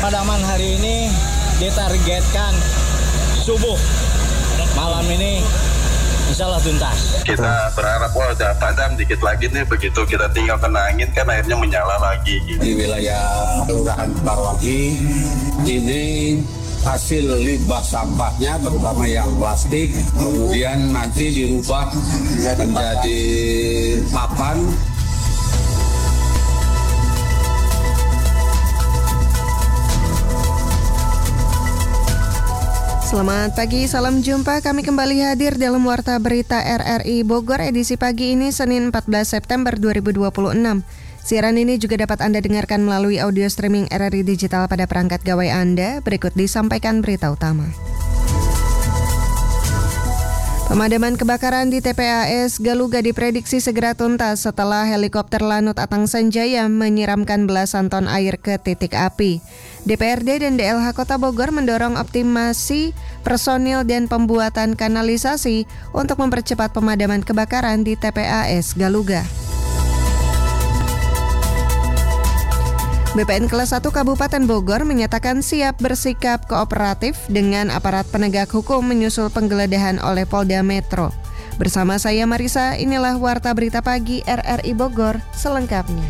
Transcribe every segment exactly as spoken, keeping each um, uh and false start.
Pemadaman hari ini ditargetkan subuh malam ini insya Allah tuntas. Kita berharap wah oh, udah padam dikit lagi nih, begitu kita tinggal kena angin kan akhirnya menyala lagi. Di wilayah Kelurahan Parwangi ini hasil limbah sampahnya terutama yang plastik kemudian nanti dirubah menjadi papan. Selamat pagi, salam jumpa. Kami kembali hadir dalam Warta Berita R R I Bogor edisi pagi ini Senin empat belas September dua ribu dua puluh enam. Siaran ini juga dapat Anda dengarkan melalui audio streaming R R I Digital pada perangkat gawai Anda. Berikut disampaikan berita utama. Pemadaman kebakaran di T P A S Galuga diprediksi segera tuntas setelah helikopter Lanut Atang Sanjaya menyiramkan belasan ton air ke titik api. D P R D dan D L H Kota Bogor mendorong optimasi personil dan pembuatan kanalisasi untuk mempercepat pemadaman kebakaran di T P A S Galuga. B P N Kelas satu Kabupaten Bogor menyatakan siap bersikap kooperatif dengan aparat penegak hukum menyusul penggeledahan oleh Polda Metro. Bersama saya Marisa, inilah Warta Berita Pagi R R I Bogor selengkapnya.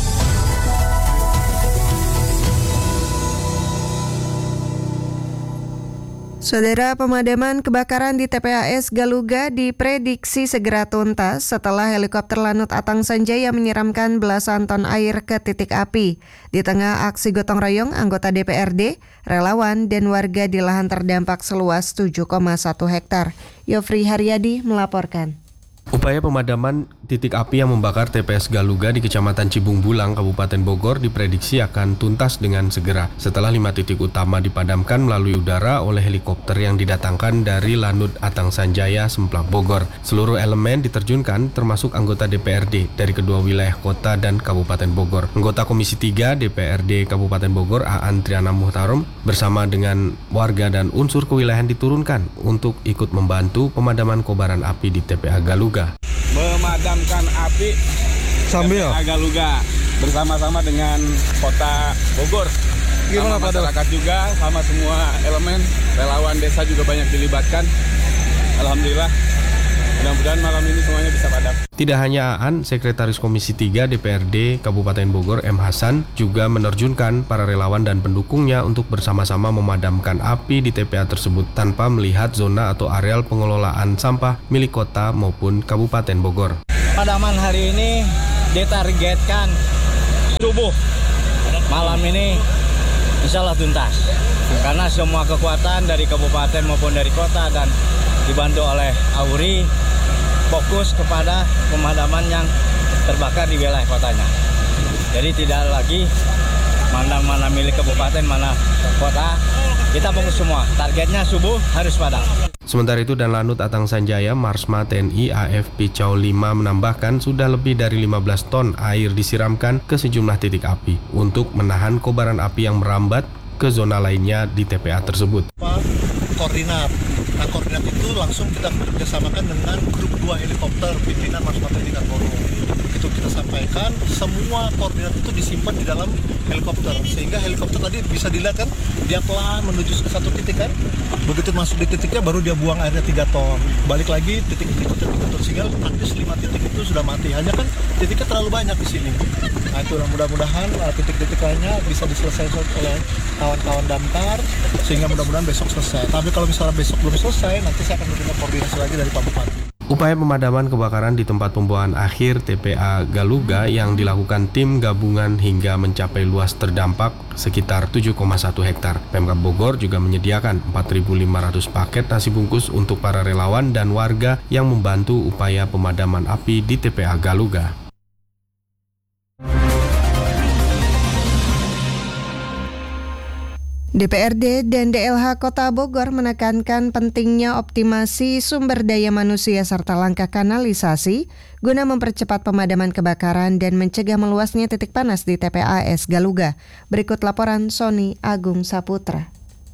Saudara, pemadaman kebakaran di T P A S Galuga diprediksi segera tuntas setelah helikopter Lanut Atang Sanjaya menyiramkan belasan ton air ke titik api. Di tengah aksi gotong royong anggota D P R D, relawan, dan warga di lahan terdampak seluas tujuh koma satu hektar. Yofri Haryadi melaporkan. Upaya pemadaman titik api yang membakar T P S Galuga di Kecamatan Cibung Bulang, Kabupaten Bogor diprediksi akan tuntas dengan segera setelah lima titik utama dipadamkan melalui udara oleh helikopter yang didatangkan dari Lanut Atang Sanjaya, Semplak, Bogor. Seluruh elemen diterjunkan termasuk anggota D P R D dari kedua wilayah kota dan Kabupaten Bogor. Anggota Komisi tiga D P R D Kabupaten Bogor, Aan Triana Muhtarom, bersama dengan warga dan unsur kewilayahan diturunkan untuk ikut membantu pemadaman kobaran api di T P A Galuga. Memadamkan api sambil T P A Galuga bersama-sama dengan Kota Bogor. Gimana sama masyarakat juga, sama semua elemen, relawan desa juga banyak dilibatkan. Alhamdulillah, mudah-mudahan malam ini semuanya bisa padam. Tidak hanya Aan, Sekretaris Komisi tiga D P R D Kabupaten Bogor M. Hasan juga menerjunkan para relawan dan pendukungnya untuk bersama-sama memadamkan api di T P A tersebut tanpa melihat zona atau areal pengelolaan sampah milik kota maupun Kabupaten Bogor. Pemadaman hari ini ditargetkan subuh malam ini insya Allah tuntas. Karena semua kekuatan dari kabupaten maupun dari kota dan dibantu oleh Auri fokus kepada pemadaman yang terbakar di wilayah kotanya. Jadi tidak lagi mana-mana milik kabupaten, mana kota, kita fokus semua. Targetnya subuh harus padam. Sementara itu dan Lanut Atang Sanjaya, Marsma T N I A F Picau lima menambahkan sudah lebih dari lima belas ton air disiramkan ke sejumlah titik api untuk menahan kobaran api yang merambat ke zona lainnya di T P A tersebut. Koordinat. Nah, koordinat itu langsung kita kerjasamakan dengan grup dua helikopter pimpinan Marsma T N I Karkono. Itu kita sampaikan, semua koordinat itu disimpan di dalam helikopter sehingga helikopter tadi bisa dilihat kan, dia pelan menuju ke satu titik kan. Begitu masuk di titiknya baru dia buang airnya tiga ton. Balik lagi titik itu tiga ton sehingga praktis lima titik itu sudah mati. Hanya kan titiknya terlalu banyak di sini. Nah, itu mudah-mudahan titik-titik lainnya bisa diselesaikan oleh kawan-kawan damkar sehingga mudah-mudahan besok selesai. Tapi kalau misalnya besok belum selesai, nanti saya akan memberikan koordinasi lagi dari Pak Bupati. Upaya pemadaman kebakaran di tempat pembuangan akhir T P A Galuga yang dilakukan tim gabungan hingga mencapai luas terdampak sekitar tujuh koma satu hektar. Pemkab Bogor juga menyediakan empat ribu lima ratus paket nasi bungkus untuk para relawan dan warga yang membantu upaya pemadaman api di T P A Galuga. D P R D dan D L H Kota Bogor menekankan pentingnya optimasi sumber daya manusia serta langkah kanalisasi guna mempercepat pemadaman kebakaran dan mencegah meluasnya titik panas di T P A S Galuga. Berikut laporan Sony Agung Saputra.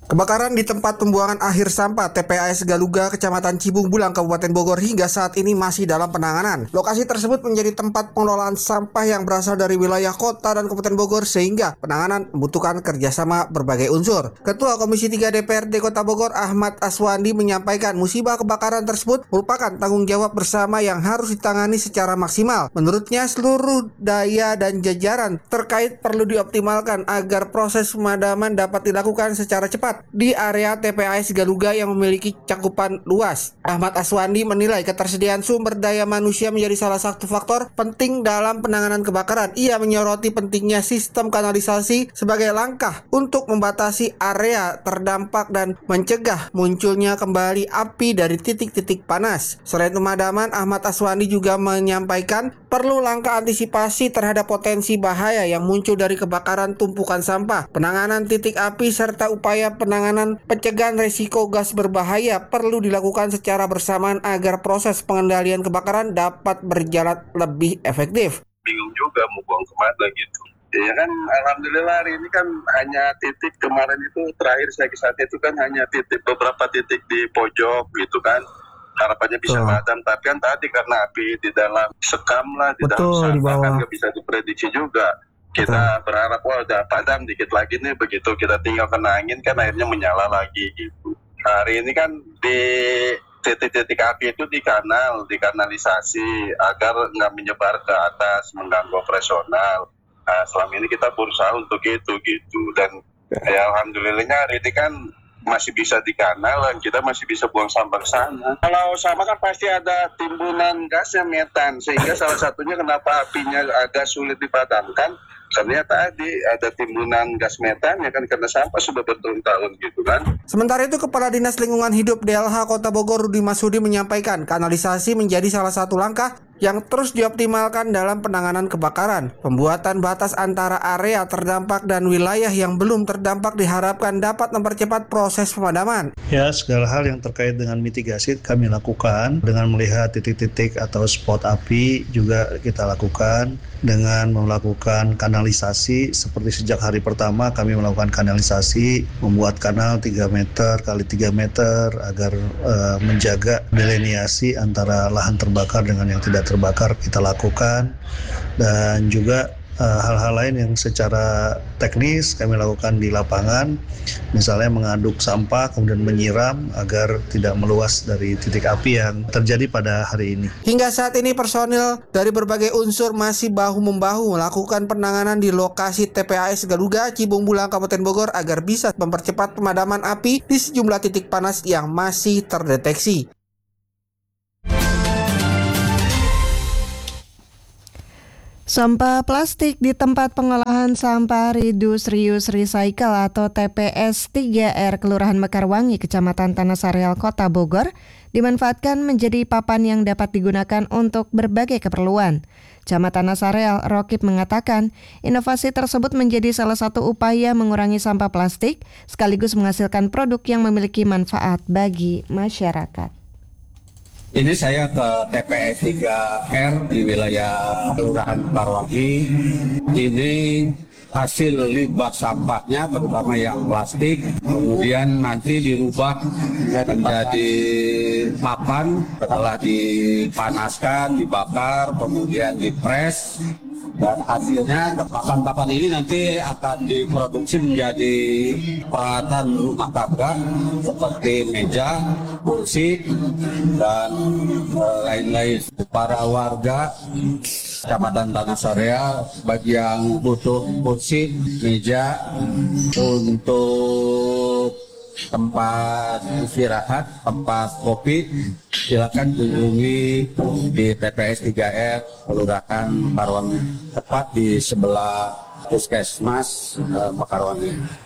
Kebakaran di tempat pembuangan akhir sampah T P A S Galuga, Kecamatan Cibung Bulang, Kabupaten Bogor hingga saat ini masih dalam penanganan. Lokasi tersebut menjadi tempat pengelolaan sampah yang berasal dari wilayah kota dan Kabupaten Bogor sehingga penanganan membutuhkan kerjasama berbagai unsur. Ketua Komisi tiga D P R D Kota Bogor Ahmad Aswandi menyampaikan musibah kebakaran tersebut merupakan tanggung jawab bersama yang harus ditangani secara maksimal. Menurutnya seluruh daya dan jajaran terkait perlu dioptimalkan agar proses pemadaman dapat dilakukan secara cepat di area T P A S Galuga yang memiliki cakupan luas. Ahmad Aswandi menilai ketersediaan sumber daya manusia menjadi salah satu faktor penting dalam penanganan kebakaran. Ia menyoroti pentingnya sistem kanalisasi sebagai langkah untuk membatasi area terdampak dan mencegah munculnya kembali api dari titik-titik panas. Selain pemadaman, Ahmad Aswandi juga menyampaikan perlu langkah antisipasi terhadap potensi bahaya yang muncul dari kebakaran tumpukan sampah, penanganan titik api, serta upaya penanganan pencegahan risiko gas berbahaya perlu dilakukan secara bersamaan agar proses pengendalian kebakaran dapat berjalan lebih efektif. Bingung juga mau buang kemana gitu. Ya kan, alhamdulillah hari ini kan hanya titik kemarin itu terakhir saya ke sana itu kan hanya titik beberapa titik di pojok gitu kan. Harapannya bisa padam, tapi kan tadi karena api di dalam sekam lah, di Betul, dalam di sampah bawah. kan nggak bisa diprediksi juga. Kita berharap wah udah padam dikit lagi nih, begitu kita tinggal kena angin kan akhirnya menyala lagi gitu. Hari ini kan di titik-titik api itu di kanal, di kanalisasi agar nggak menyebar ke atas mengganggu operasional. Nah, selama ini kita berusaha untuk itu gitu dan ya alhamdulillahnya hari ini kan masih bisa di kanal dan kita masih bisa buang sampah ke sana. Kalau sama kan pasti ada timbunan gasnya metan, sehingga salah satunya kenapa apinya agak sulit dipadamkan karena tadi ada timbunan gas metan ya kan karena sampah sudah bertahun-tahun gitu kan. Sementara itu, Kepala Dinas Lingkungan Hidup D L H Kota Bogor Rudi Masudi menyampaikan kanalisasi menjadi salah satu langkah yang terus dioptimalkan dalam penanganan kebakaran. Pembuatan batas antara area terdampak dan wilayah yang belum terdampak diharapkan dapat mempercepat proses pemadaman. Ya, segala hal yang terkait dengan mitigasi kami lakukan dengan melihat titik-titik atau spot api juga kita lakukan dengan melakukan kanalisasi seperti sejak hari pertama kami melakukan kanalisasi, membuat kanal tiga meter kali tiga meter agar uh, menjaga delineasi antara lahan terbakar dengan yang tidak terbakar kita lakukan, dan juga uh, hal-hal lain yang secara teknis kami lakukan di lapangan, misalnya mengaduk sampah kemudian menyiram agar tidak meluas dari titik api yang terjadi pada hari ini. Hingga saat ini personil dari berbagai unsur masih bahu-membahu melakukan penanganan di lokasi T P A S Galuga, Cibung Bulang, Kabupaten Bogor agar bisa mempercepat pemadaman api di sejumlah titik panas yang masih terdeteksi. Sampah plastik di tempat pengolahan sampah Reduce Reuse Recycle atau T P S tiga R Kelurahan Mekarwangi, Kecamatan Tanah Sareal, Kota Bogor dimanfaatkan menjadi papan yang dapat digunakan untuk berbagai keperluan. Camat Tanah Sareal, Rokib, mengatakan inovasi tersebut menjadi salah satu upaya mengurangi sampah plastik sekaligus menghasilkan produk yang memiliki manfaat bagi masyarakat. Ini saya ke T P S tiga R di wilayah Kelurahan Mekarwangi. Ini hasil limbah sampahnya terutama yang plastik, kemudian nanti dirubah menjadi papan setelah dipanaskan, dibakar, kemudian dipres. Dan hasilnya papan-papan ini nanti akan diproduksi menjadi peralatan rumah tangga seperti meja, kursi, dan lain-lain. Para warga Kecamatan Tanah Sareal bagi yang butuh kursi, meja untuk tempat istirahat, tempat kopi, silakan kunjungi di T P S tiga R Kelurahan Mekarwangi, tepat di sebelah Puskesmas eh, Mekarwangi.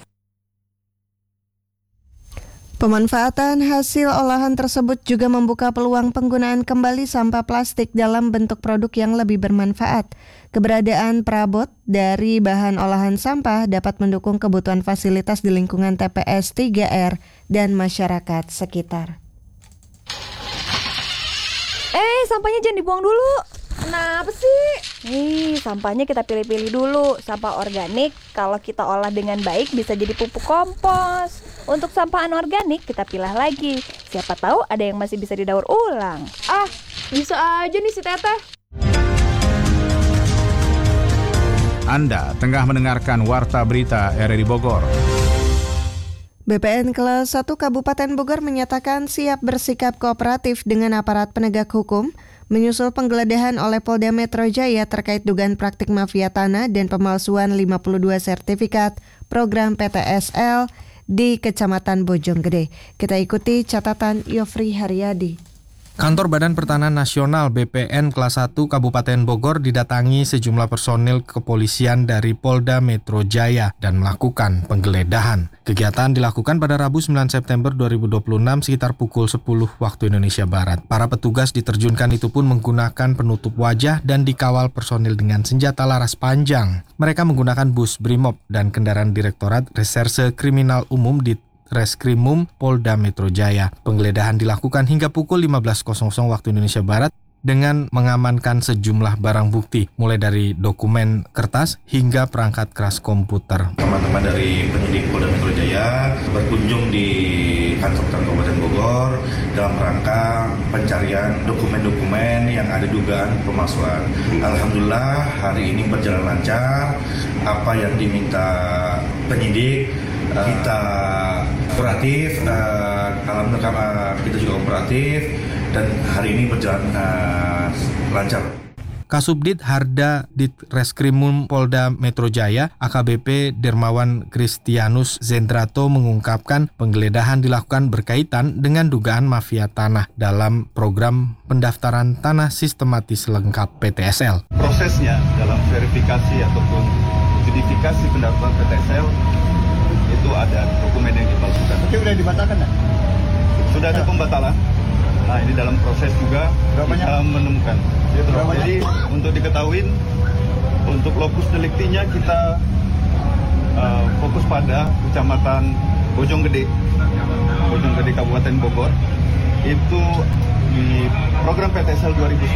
Pemanfaatan hasil olahan tersebut juga membuka peluang penggunaan kembali sampah plastik dalam bentuk produk yang lebih bermanfaat. Keberadaan perabot dari bahan olahan sampah dapat mendukung kebutuhan fasilitas di lingkungan T P S tiga R dan masyarakat sekitar. Eh, sampahnya jangan dibuang dulu. Kenapa sih? Nih, sampahnya kita pilih-pilih dulu. Sampah organik kalau kita olah dengan baik bisa jadi pupuk kompos. Untuk sampah anorganik kita pilah lagi. Siapa tahu ada yang masih bisa didaur ulang. Ah, bisa aja nih si Teteh. Anda tengah mendengarkan Warta Berita R R I Bogor. B P N Kelas satu Kabupaten Bogor menyatakan siap bersikap kooperatif dengan aparat penegak hukum menyusul penggeledahan oleh Polda Metro Jaya terkait dugaan praktik mafia tanah dan pemalsuan lima puluh dua sertifikat program P T S L di Kecamatan Bojonggede. Kita ikuti catatan Yofri Haryadi. Kantor Badan Pertanahan Nasional B P N Kelas satu Kabupaten Bogor didatangi sejumlah personil kepolisian dari Polda Metro Jaya dan melakukan penggeledahan. Kegiatan dilakukan pada Rabu sembilan September dua ribu dua puluh enam sekitar pukul sepuluh waktu Indonesia Barat. Para petugas diterjunkan itu pun menggunakan penutup wajah dan dikawal personil dengan senjata laras panjang. Mereka menggunakan bus Brimob dan kendaraan Direktorat Reserse Kriminal Umum di Reskrimum Polda Metro Jaya. Penggeledahan dilakukan hingga pukul lima belas waktu Indonesia Barat dengan mengamankan sejumlah barang bukti, mulai dari dokumen kertas hingga perangkat keras komputer. Teman-teman dari penyidik Polda Metro Jaya berkunjung di kantor Kabupaten Bogor dalam rangka pencarian dokumen-dokumen yang ada dugaan pemalsuan. Alhamdulillah hari ini berjalan lancar. Apa yang diminta penyidik kita kooperatif, uh, alhamdulillah kita juga kooperatif dan hari ini berjalan uh, lancar. Kasubdit Harda Ditreskrimum Polda Metro Jaya A K B P Dermawan Kristianus Zendrato mengungkapkan penggeledahan dilakukan berkaitan dengan dugaan mafia tanah dalam program pendaftaran tanah sistematis lengkap P T S L. Prosesnya dalam verifikasi ataupun justifikasi pendaftaran P T S L itu ada dokumen yang dipalsukan. Tapi udah dibatalkan ya? Sudah ada pembatalan. Nah ini dalam proses juga kita menemukan. Jadi untuk diketahui, untuk lokus deliktinya kita uh, fokus pada Kecamatan Bojonggede, Bojonggede Kabupaten Bogor. Itu di program P T S L dua ribu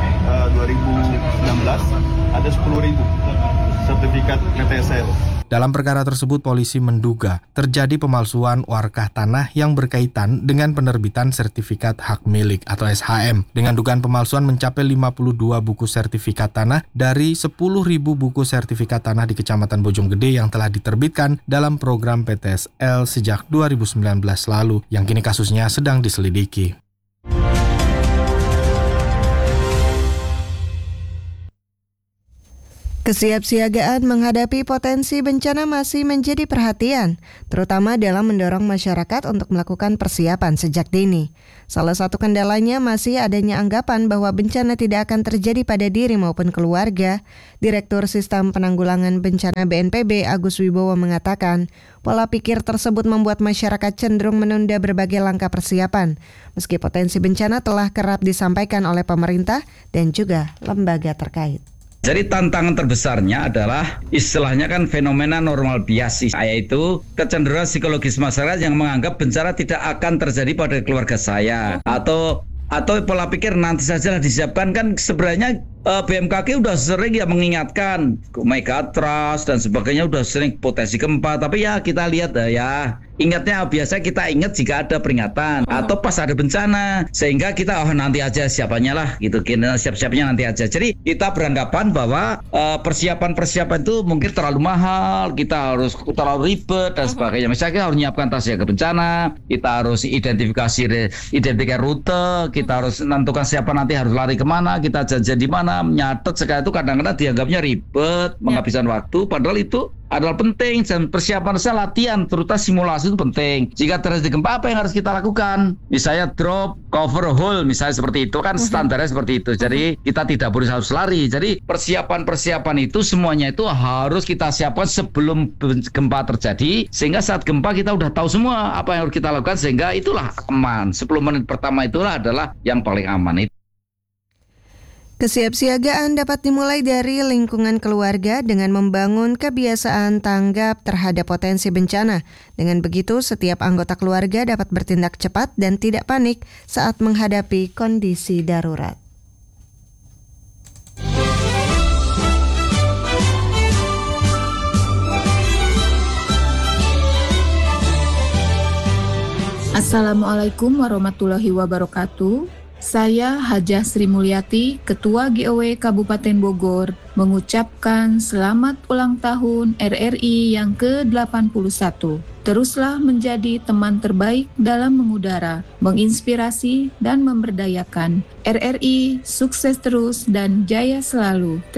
sembilan belas ada sepuluh ribu sertifikat P T S L. Dalam perkara tersebut, polisi menduga terjadi pemalsuan warkah tanah yang berkaitan dengan penerbitan sertifikat hak milik atau S H M. Dengan dugaan pemalsuan mencapai lima puluh dua buku sertifikat tanah dari sepuluh ribu buku sertifikat tanah di Kecamatan Bojonggede yang telah diterbitkan dalam program P T S L sejak dua ribu sembilan belas lalu, yang kini kasusnya sedang diselidiki. Kesiapsiagaan menghadapi potensi bencana masih menjadi perhatian, terutama dalam mendorong masyarakat untuk melakukan persiapan sejak dini. Salah satu kendalanya masih adanya anggapan bahwa bencana tidak akan terjadi pada diri maupun keluarga. Direktur Sistem Penanggulangan Bencana B N P B Agus Wibowo mengatakan, pola pikir tersebut membuat masyarakat cenderung menunda berbagai langkah persiapan, meski potensi bencana telah kerap disampaikan oleh pemerintah dan juga lembaga terkait. Jadi tantangan terbesarnya adalah istilahnya kan fenomena normal bias, yaitu kecenderungan psikologis masyarakat yang menganggap bencana tidak akan terjadi pada keluarga saya, atau atau pola pikir nanti saja disiapkan. Kan sebenarnya uh, B M K G udah sering ya mengingatkan megatrust dan sebagainya, udah sering potensi gempa, tapi ya kita lihat uh, ya ingatnya biasa kita ingat jika ada peringatan atau pas ada bencana, sehingga kita oh nanti aja siapannya lah gitu, siap-siapnya nanti aja. Jadi kita beranggapan bahwa uh, persiapan-persiapan itu mungkin terlalu mahal, kita harus terlalu ribet dan sebagainya. Misalnya kita harus menyiapkan tas siaga bencana, kita harus identifikasi identifikasi rute, kita harus menentukan siapa nanti harus lari kemana, kita janjian di mana, nyatet. Sekarang itu kadang-kadang dianggapnya ribet, menghabiskan waktu, padahal itu adalah penting. Dan persiapan saya latihan, terutama simulasi itu penting. Jika terjadi gempa, apa yang harus kita lakukan? Misalnya drop, cover, hole, misalnya seperti itu kan standarnya seperti itu. Jadi kita tidak boleh harus lari. Jadi persiapan-persiapan itu semuanya itu harus kita siapkan sebelum gempa terjadi, sehingga saat gempa kita udah tahu semua apa yang harus kita lakukan, sehingga itulah aman. sepuluh menit pertama itulah adalah yang paling aman. Kesiapsiagaan dapat dimulai dari lingkungan keluarga dengan membangun kebiasaan tanggap terhadap potensi bencana. Dengan begitu, setiap anggota keluarga dapat bertindak cepat dan tidak panik saat menghadapi kondisi darurat. Assalamualaikum warahmatullahi wabarakatuh. Saya Hajah Sri Mulyati, Ketua G O W Kabupaten Bogor, mengucapkan selamat ulang tahun R R I yang ke delapan puluh satu. Teruslah menjadi teman terbaik dalam mengudara, menginspirasi dan memberdayakan. R R I sukses terus dan jaya selalu.